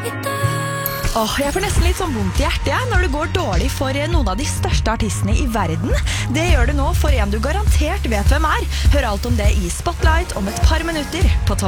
Jeg får nesten litt sånn vondt i hjertet når det går dårlig for noen av de største artistene i verden. Det gjør det nå for en du garantert vet hvem er. Hør alt om det i Spotlight om et par minutter på Topp.